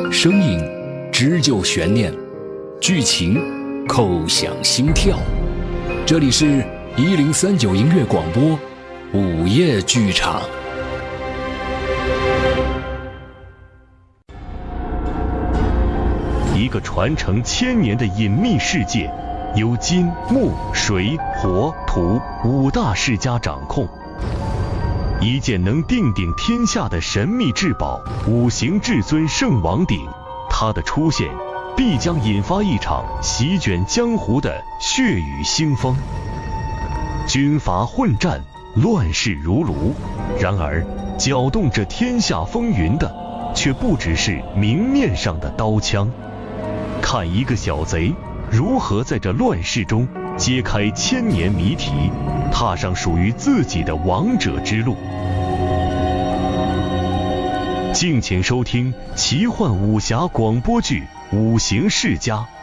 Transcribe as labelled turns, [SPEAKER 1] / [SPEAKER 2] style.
[SPEAKER 1] 声音织就悬念，剧情扣响心跳。这里是1039音乐广播午夜剧场。
[SPEAKER 2] 一个传承1000年的隐秘世界，由金、木、水、火、土5大世家掌控。一件能定鼎天下的神秘至宝——五行至尊圣王鼎，它的出现必将引发一场席卷江湖的血雨腥风。军阀混战，乱世如炉。然而，搅动这天下风云的，却不只是明面上的刀枪。看一个小贼如何在这乱世中揭开1000年谜题，踏上属于自己的王者之路。敬请收听奇幻武侠广播剧《五行世家》。